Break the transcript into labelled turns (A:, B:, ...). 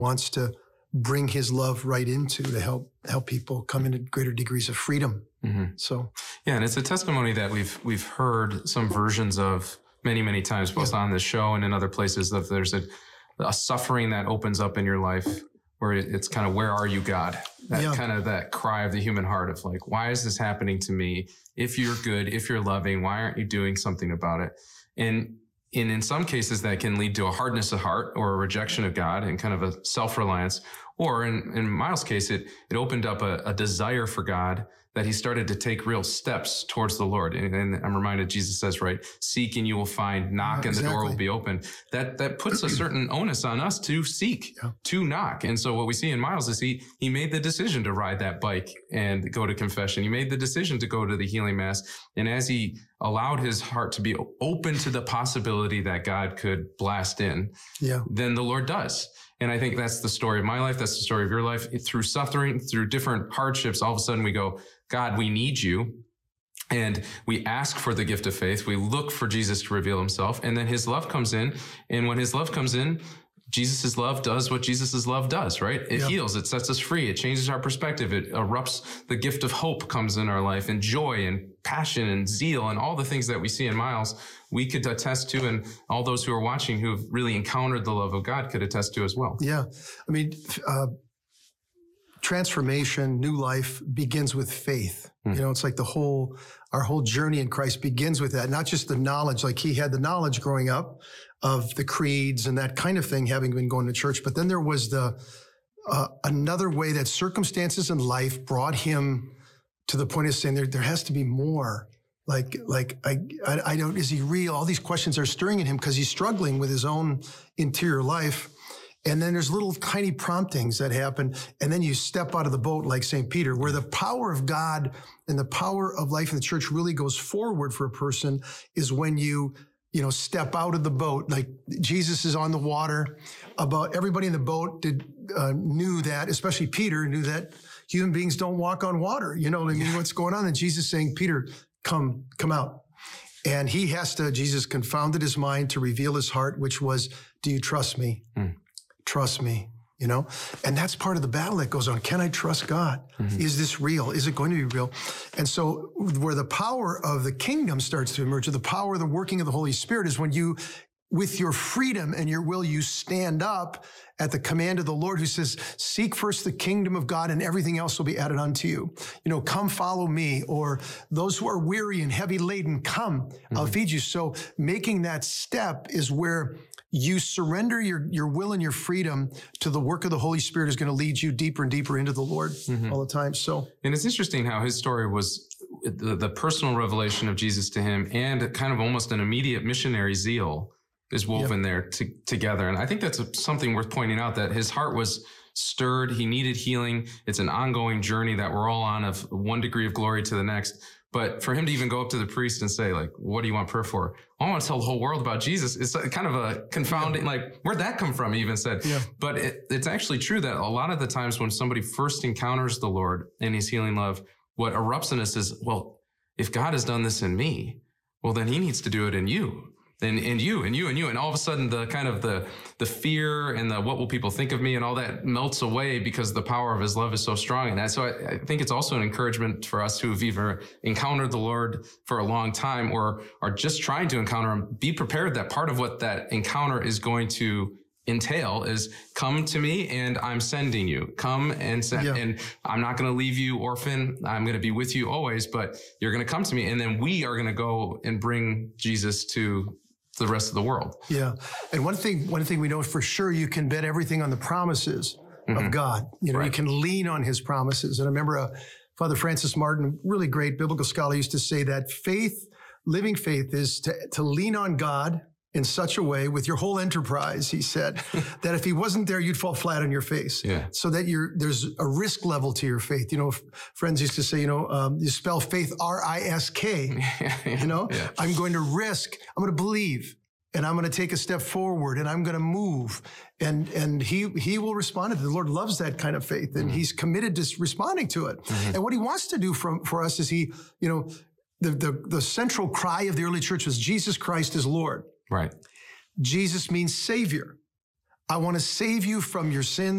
A: wants to bring his love right into to help people come into greater degrees of freedom.
B: Mm-hmm.
A: So,
B: yeah, and it's a testimony that we've heard some versions of many times, both on this show and in other places, that there's a suffering that opens up in your life where it's kind of, where are you, God? That kind of that cry of the human heart of like, why is this happening to me? If you're good, if you're loving, why aren't you doing something about it? And in some cases that can lead to a hardness of heart or a rejection of God and kind of a self-reliance. Or in Miles' case, it opened up a desire for God, that he started to take real steps towards the Lord. And I'm reminded, Jesus says, right, seek and you will find, knock and the door will be open. That puts a certain onus on us to seek, to knock. And so what we see in Miles is he made the decision to ride that bike and go to confession. He made the decision to go to the healing mass. And as he allowed his heart to be open to the possibility that God could blast in, then the Lord does. And I think that's the story of my life. That's the story of your life. Through suffering, through different hardships, all of a sudden we go, God, we need you. And we ask for the gift of faith. We look for Jesus to reveal himself. And then his love comes in. And when his love comes in, Jesus' love does what Jesus' love does, right? It heals. It sets us free. It changes our perspective. It erupts. The gift of hope comes in our life, and joy and passion and zeal and all the things that we see in Miles, we could attest to, and all those who are watching who have really encountered the love of God could attest to as well. Yeah.
A: I mean, transformation, new life begins with faith. You know, it's like our whole journey in Christ begins with that, not just the knowledge, like he had the knowledge growing up of the creeds and that kind of thing, having been going to church. But then there was another way that circumstances in life brought him to the point of saying there has to be more. Like I don't, is he real? All these questions are stirring in him because he's struggling with his own interior life. And then there's little tiny promptings that happen. And then you step out of the boat like St. Peter, where the power of God and the power of life in the church really goes forward for a person, is when you step out of the boat. Like Jesus is on the water. About everybody in the boat knew that, especially Peter knew that human beings don't walk on water. You know what I mean? What's going on? And Jesus saying, Peter, come out. And Jesus confounded his mind to reveal his heart, which was, do you trust me? Trust me, and that's part of the battle that goes on. Can I trust God? Is this real? Is it going to be real? And so where the power of the kingdom starts to emerge, or the power of the working of the Holy Spirit, is when you, with your freedom and your will, you stand up at the command of the Lord, who says, seek first the kingdom of God and everything else will be added unto you. Come follow me, or those who are weary and heavy laden, come, I'll feed you. So making that step is where you surrender your will and your freedom to the work of the Holy Spirit is going to lead you deeper and deeper into the Lord all the time. And it's interesting how his story was the personal revelation of Jesus to him, and kind of almost an immediate missionary zeal is woven there together. And I think that's something worth pointing out, that his heart was stirred. He needed healing. It's an ongoing journey that we're all on, of one degree of glory to the next. But for him to even go up to the priest and say, like, what do you want prayer for? I want to tell the whole world about Jesus. It's kind of a confounding, like, where'd that come from? He even said. But it's actually true that a lot of the times when somebody first encounters the Lord and his healing love, what erupts in us is, well, if God has done this in me, well, then he needs to do it in you. And you. And all of a sudden the kind of the fear and the what will people think of me and all that melts away, because the power of his love is so strong in that. So I think it's also an encouragement for us who've either encountered the Lord for a long time or are just trying to encounter him. Be prepared that part of what that encounter is going to entail is, come to me and I'm sending you. Come and send, and I'm not going to leave you orphan. I'm going to be with you always, but you're going to come to me. And then we are going to go and bring Jesus to the rest of the world. Yeah. And one thing we know for sure, you can bet everything on the promises of God. You can lean on his promises. And I remember Father Francis Martin, really great biblical scholar, used to say that living faith is to lean on God in such a way with your whole enterprise, he said, that if he wasn't there, you'd fall flat on your face. So that there's a risk level to your faith. Friends used to say, you spell faith R-I-S-K, I'm going to risk, I'm going to believe, and I'm going to take a step forward, and I'm going to move. And he will respond to it. The Lord loves that kind of faith, and he's committed to responding to it. And what he wants to do for us is the central cry of the early church was, Jesus Christ is Lord. Right. Jesus means Savior. I want to save you from your sins.